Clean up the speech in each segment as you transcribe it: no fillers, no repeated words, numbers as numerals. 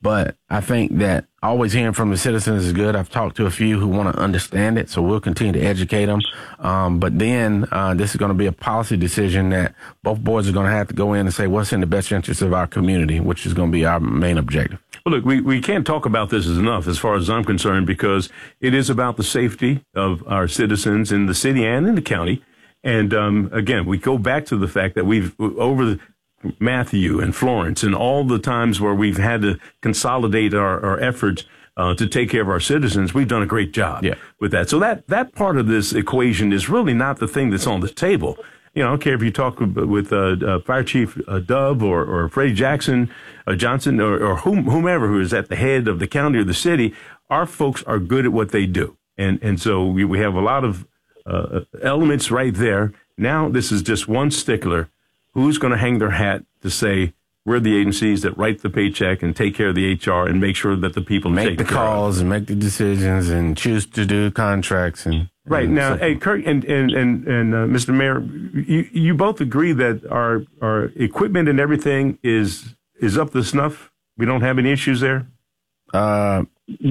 But I think that always hearing from the citizens is good. I've talked to a few who want to understand it, so we'll continue to educate them. But then this is going to be a policy decision that both boards are going to have to go in and say what's in the best interest of our community, which is going to be our main objective. Well, look, we can't talk about this enough as far as I'm concerned, because it is about the safety of our citizens in the city and in the county. And again, we go back to the fact that we've over Matthew and Florence and all the times where we've had to consolidate our efforts to take care of our citizens, we've done a great job with that. So that part of this equation is really not the thing that's on the table. You know, I don't care if you talk with Fire Chief Dove or Freddie Johnson or whomever who is at the head of the county or the city. Our folks are good at what they do. And so we have a lot of elements right there. Now this is just one stickler. Who's going to hang their hat to say we're the agencies that write the paycheck and take care of the HR and make sure that the people make the calls and make the decisions and choose to do contracts and right now. Hey, Kirk and Mr. Mayor, you both agree that our equipment and everything is up to snuff. We don't have any issues there. No,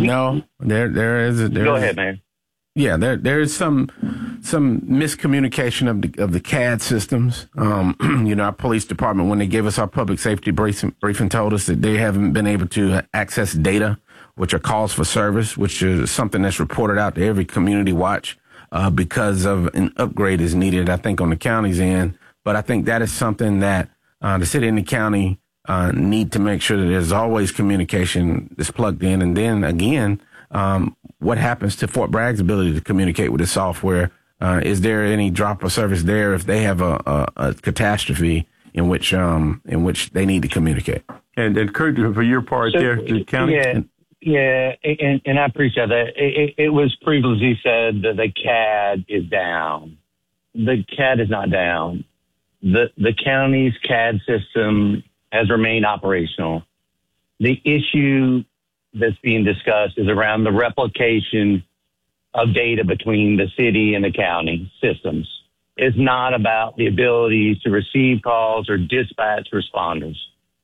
there is. Go ahead, man. Yeah, there is some miscommunication of the CAD systems. You know, our police department, when they gave us our public safety briefing, told us that they haven't been able to access data, which are calls for service, which is something that's reported out to every community watch because of an upgrade is needed, I think, on the county's end. But I think that is something that the city and the county need to make sure that there's always communication that's plugged in. And then again, what happens to Fort Bragg's ability to communicate with the software? Is there any drop of service there if they have a catastrophe in which they need to communicate? And Kurt, for your part there, the county. Yeah, and I appreciate that. It was previously said that the CAD is down. The CAD is not down. The county's CAD system has remained operational. The issue that's being discussed is around the replication of data between the city and the county systems. It's not about the ability to receive calls or dispatch responders.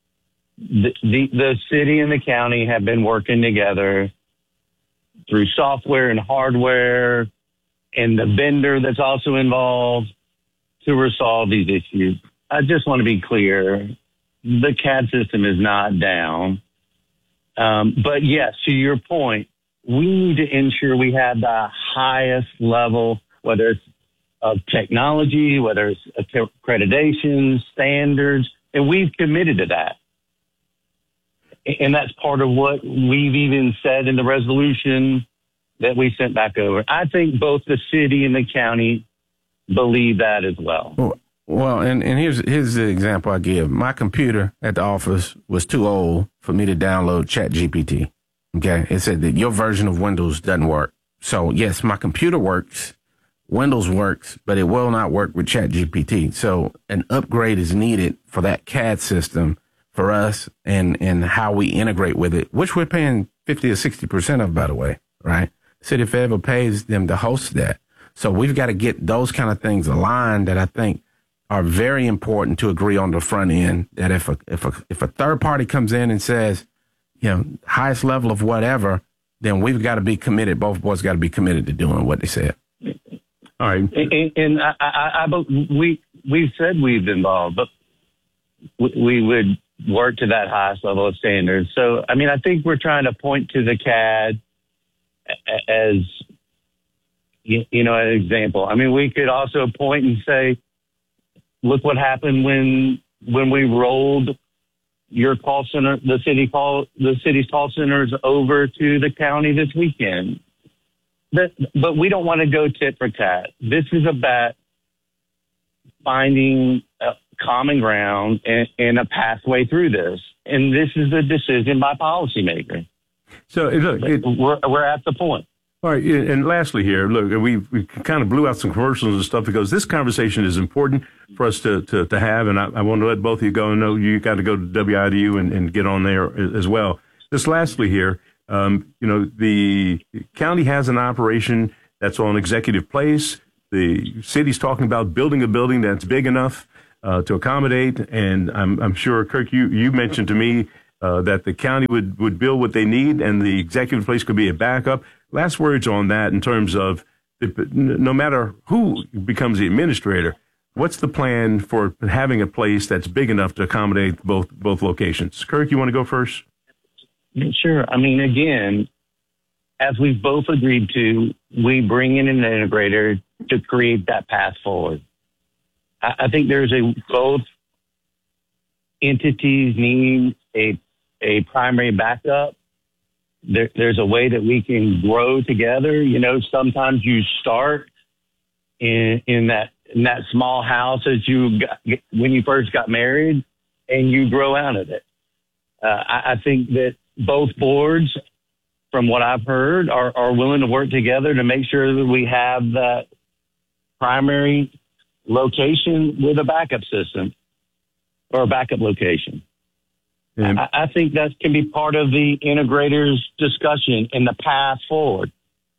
The city and the county have been working together through software and hardware and the vendor that's also involved to resolve these issues. I just want to be clear. The CAD system is not down. But yes, to your point, we need to ensure we have the highest level, whether it's of technology, whether it's accreditation, standards, and we've committed to that. And that's part of what we've even said in the resolution that we sent back over. I think both the city and the county believe that as well. Well, and here's the example I give. My computer at the office was too old for me to download ChatGPT. Okay. It said that your version of Windows doesn't work. So yes, my computer works, Windows works, but it will not work with ChatGPT. So an upgrade is needed for that CAD system for us and how we integrate with it, which we're paying 50 or 60% of, by the way, right? City of Fayetteville pays them to host that. So we've got to get those kind of things aligned that I think are very important to agree on the front end, that if a third party comes in and says, you know, highest level of whatever, then we've got to be committed. Both boards got to be committed to doing what they said. All right. And we've said we've been involved, but we would work to that highest level of standards. So, I mean, I think we're trying to point to the CAD as, you know, an example. I mean, we could also point and say, look what happened when we rolled your call center, the city's call centers over to the county this weekend. But we don't want to go tit for tat. This is about finding a common ground and a pathway through this. And this is a decision by policymakers. So look, we're at the point. All right, and lastly here, look, we kind of blew out some commercials and stuff because this conversation is important for us to have, and I want to let both of you go and know you got to go to WIDU and get on there as well. Just lastly here, you know, the county has an operation that's on Executive Place. The city's talking about building a building that's big enough to accommodate, and I'm sure, Kirk, you mentioned to me that the county would build what they need and the executive place could be a backup. Last words on that in terms of no matter who becomes the administrator, what's the plan for having a place that's big enough to accommodate both locations? Kirk, you want to go first? Sure. I mean, again, as we've both agreed to, we bring in an integrator to create that path forward. I think both entities need a primary backup. There's a way that we can grow together. You know, sometimes you start in that small house when you first got married, and you grow out of it. I think that both boards, from what I've heard, are willing to work together to make sure that we have that primary location with a backup system or a backup location. I think that can be part of the integrator's discussion in the path forward.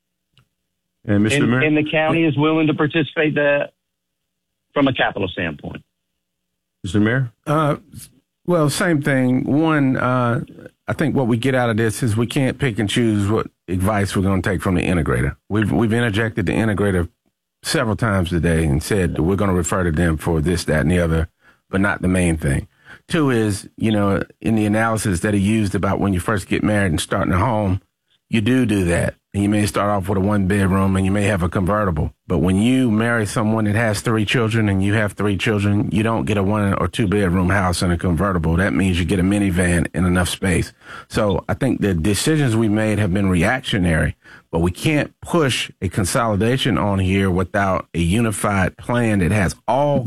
And Mr. Mayor? And the county is willing to participate that from a capital standpoint. Mr. Mayor? Well, same thing. One, I think what we get out of this is we can't pick and choose what advice we're going to take from the integrator. We've interjected the integrator several times today and said that we're going to refer to them for this, that, and the other, but not the main thing. Two is, you know, in the analysis that he used about when you first get married and starting a home, you do that. And you may start off with a 1-bedroom and you may have a convertible. But when you marry someone that has 3 children and you have 3 children, you don't get a 1 or 2-bedroom house and a convertible. That means you get a minivan and enough space. So I think the decisions we made have been reactionary, but we can't push a consolidation on here without a unified plan that has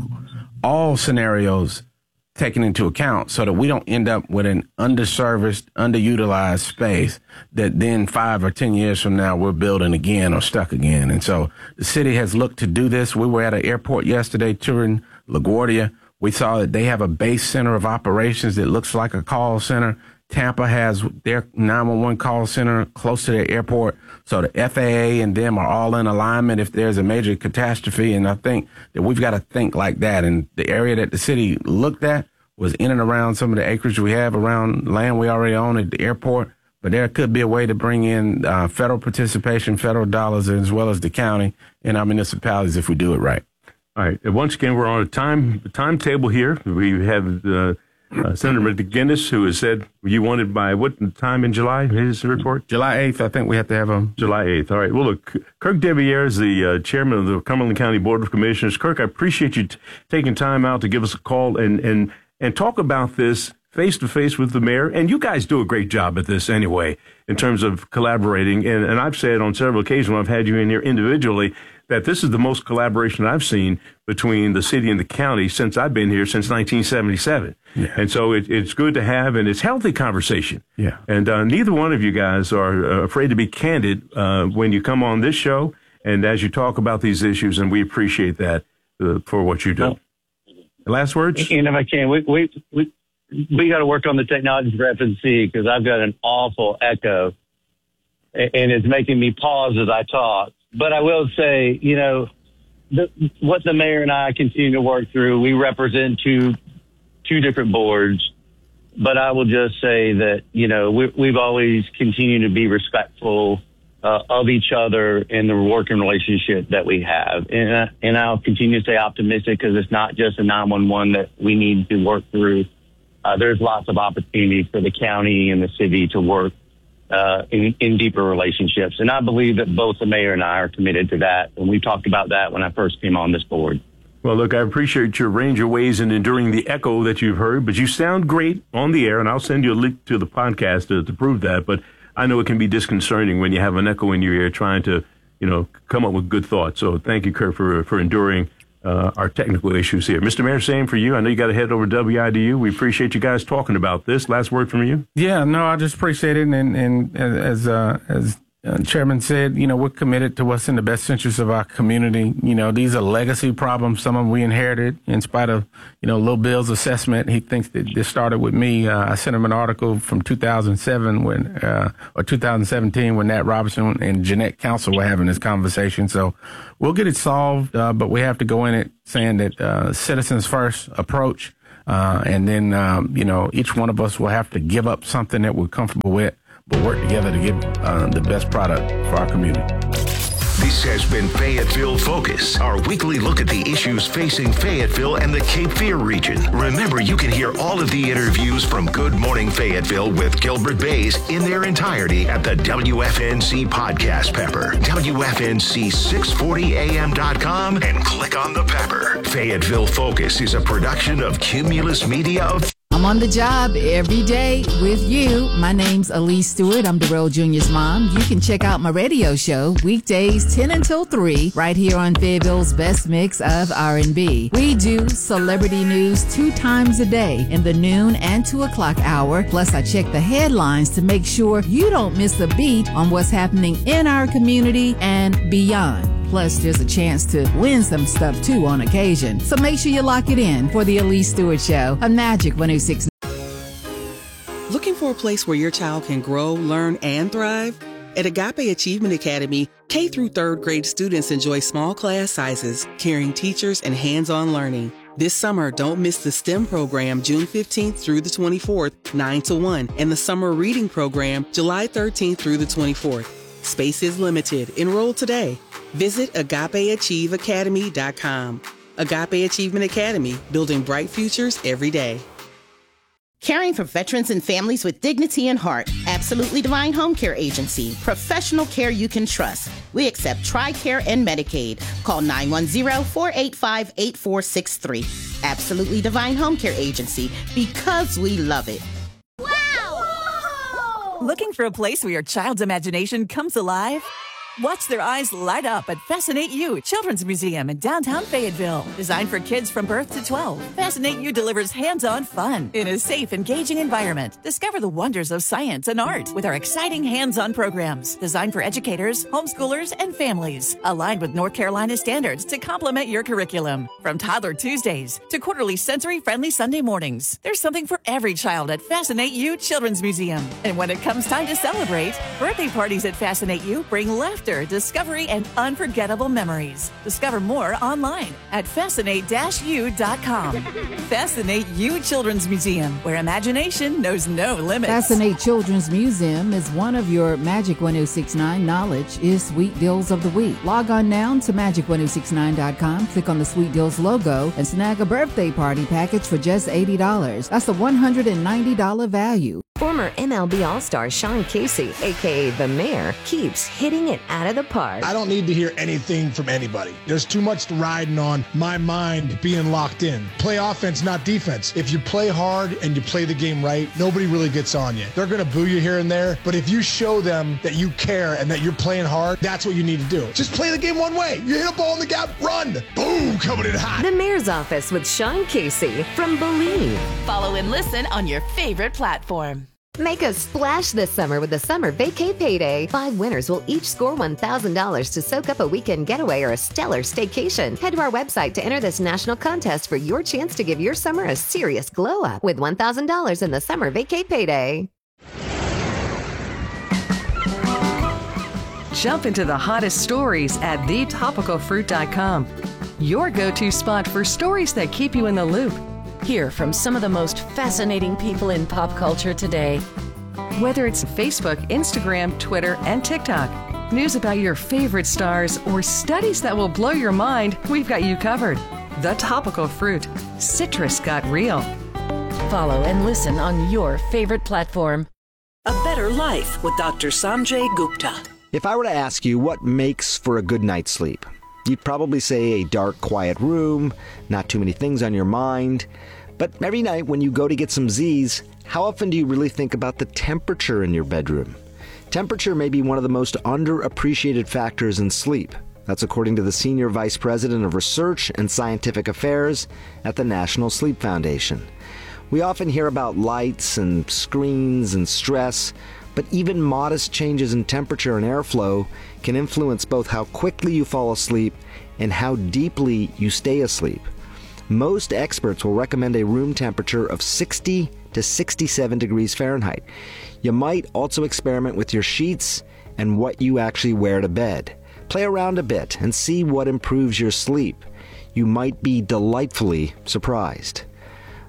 all scenarios taken into account so that we don't end up with an underserviced, underutilized space that then 5 or 10 years from now we're building again or stuck again. And so the city has looked to do this. We were at an airport yesterday touring LaGuardia. We saw that they have a base center of operations that looks like a call center. Tampa has their 911 call center close to their airport. So the FAA and them are all in alignment if there's a major catastrophe. And I think that we've got to think like that. And the area that the city looked at was in and around some of the acreage we have around land we already own at the airport. But there could be a way to bring in federal participation, federal dollars, as well as the county and our municipalities if we do it right. All right. Once again, we're on a timetable here. We have Senator McGinnis, who has said you wanted by what time in July, his report? July 8th, I think we have to have him. July 8th. All right. Well, look, Kirk Deviere is the chairman of the Cumberland County Board of Commissioners. Kirk, I appreciate you taking time out to give us a call and talk about this face-to-face with the mayor. And you guys do a great job at this anyway, in terms of collaborating. And I've said on several occasions when I've had you in here individually that this is the most collaboration I've seen between the city and the county since I've been here since 1977. Yeah. And so it's good to have, and it's healthy conversation. Yeah. And neither one of you guys are afraid to be candid when you come on this show and as you talk about these issues, and we appreciate that for what you do. Well, last words? And if I can, we got to work on the technology for FNC because I've got an awful echo, and it's making me pause as I talk. But I will say, you know, what the mayor and I continue to work through, we represent two different boards. But I will just say that, you know, we've always continued to be respectful of each other in the working relationship that we have. And I'll continue to stay optimistic because it's not just a 911 that we need to work through. There's lots of opportunity for the county and the city to work in deeper relationships. And I believe that both the mayor and I are committed to that. And we talked about that when I first came on this board. Well, look, I appreciate your range of ways in enduring the echo that you've heard, but you sound great on the air, and I'll send you a link to the podcast to prove that. But I know it can be disconcerting when you have an echo in your ear trying to, you know, come up with good thoughts. So thank you, Kurt, for enduring our technical issues here. Mr. Mayor, same for you. I know you got to head over to WIDU. We appreciate you guys talking about this. Last word from you? Yeah, no, I just appreciate it. And as Chairman said, you know, we're committed to what's in the best interest of our community. You know, these are legacy problems. Some of them we inherited in spite of, you know, Lil Bill's assessment. He thinks that this started with me. I sent him an article from 2007 or 2017 when Nat Robinson and Jeanette Council were having this conversation. So we'll get it solved, but we have to go in it saying that citizens first approach. And then, each one of us will have to give up something that we're comfortable with, but work together to get the best product for our community. This has been Fayetteville Focus, our weekly look at the issues facing Fayetteville and the Cape Fear region. Remember, you can hear all of the interviews from Good Morning Fayetteville with Gilbert Bays in their entirety at the WFNC Podcast Pepper, WFNC640am.com, and click on the pepper. Fayetteville Focus is a production of Cumulus Media of I'm on the job every day with you. My name's Elise Stewart. I'm Darrell Jr.'s mom. You can check out my radio show weekdays 10 until 3 right here on Fayetteville's best mix of R&B. We do celebrity news 2 times a day in the noon and 2 o'clock hour. Plus, I check the headlines to make sure you don't miss a beat on what's happening in our community and beyond. Plus, there's a chance to win some stuff, too, on occasion. So make sure you lock it in for the Elise Stewart Show on Magic 106. Looking for a place where your child can grow, learn, and thrive? At Agape Achievement Academy, K through 3rd grade students enjoy small class sizes, caring teachers, and hands-on learning. This summer, don't miss the STEM program June 15th through the 24th, 9 to 1, and the summer reading program July 13th through the 24th. Space is limited. Enroll today. Visit AgapeAchieveAcademy.com. Agape Achievement Academy, building bright futures every day. Caring for veterans and families with dignity and heart. Absolutely Divine Home Care Agency. Professional care you can trust. We accept TRICARE and Medicaid. Call 910-485-8463. Absolutely Divine Home Care Agency, because we love it. Wow! Looking for a place where your child's imagination comes alive? Watch their eyes light up at Fascinate You Children's Museum in downtown Fayetteville. Designed for kids from birth to 12, Fascinate You delivers hands-on fun in a safe, engaging environment. Discover the wonders of science and art with our exciting hands-on programs designed for educators, homeschoolers, and families. Aligned with North Carolina standards to complement your curriculum. From Toddler Tuesdays to quarterly sensory-friendly Sunday mornings, there's something for every child at Fascinate You Children's Museum. And when it comes time to celebrate, birthday parties at Fascinate You bring laughter, discovery, and unforgettable memories. Discover more online at fascinate-u.com. Fascinate You Children's Museum, where imagination knows no limits. Fascinate Children's Museum is one of your Magic 1069 knowledge is Sweet Deals of the Week. Log on now to magic1069.com, click on the Sweet Deals logo, and snag a birthday party package for just $80. That's a $190 value. Former MLB All-Star Sean Casey, a.k.a. The Mayor, keeps hitting it out of the park. I don't need to hear anything from anybody. There's too much riding on my mind being locked in. Play offense, not defense. If you play hard and you play the game right, nobody really gets on you. They're going to boo you here and there, but if you show them that you care and that you're playing hard, that's what you need to do. Just play the game one way. You hit a ball in the gap, run. Boom, coming in hot. The Mayor's Office with Sean Casey from Believe. Follow and listen on your favorite platform. Make a splash this summer with the Summer Vacay Payday. 5 winners will each score $1,000 to soak up a weekend getaway or a stellar staycation. Head to our website to enter this national contest for your chance to give your summer a serious glow up with $1,000 in the Summer Vacay Payday. Jump into the hottest stories at thetopicalfruit.com. Your go-to spot for stories that keep you in the loop. Hear from some of the most fascinating people in pop culture today. Whether it's Facebook, Instagram, Twitter, and TikTok, news about your favorite stars, or studies that will blow your mind, we've got you covered. The Topical Fruit. Citrus got real. Follow and listen on your favorite platform. A Better Life with Dr. Sanjay Gupta. If I were to ask you what makes for a good night's sleep, you'd probably say a dark, quiet room, not too many things on your mind. But every night when you go to get some Z's, how often do you really think about the temperature in your bedroom? Temperature may be one of the most underappreciated factors in sleep. That's according to the Senior Vice President of Research and Scientific Affairs at the National Sleep Foundation. We often hear about lights and screens and stress, but even modest changes in temperature and airflow can influence both how quickly you fall asleep and how deeply you stay asleep. Most experts will recommend a room temperature of 60 to 67 degrees Fahrenheit. You might also experiment with your sheets and what you actually wear to bed. Play around a bit and see what improves your sleep. You might be delightfully surprised.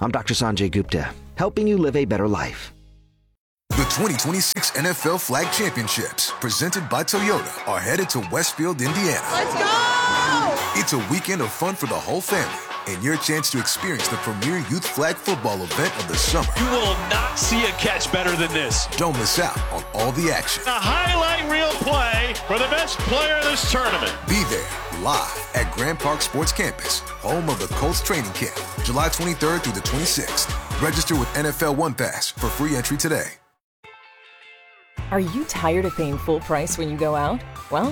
I'm Dr. Sanjay Gupta, helping you live a better life. The 2026 NFL Flag Championships, presented by Toyota, are headed to Westfield, Indiana. Let's go! It's a weekend of fun for the whole family and your chance to experience the premier youth flag football event of the summer. You will not see a catch better than this. Don't miss out on all the action. A highlight reel play for the best player in this tournament. Be there live at Grand Park Sports Campus, home of the Colts training camp, July 23rd through the 26th. Register with NFL One Pass for free entry today. Are you tired of paying full price when you go out?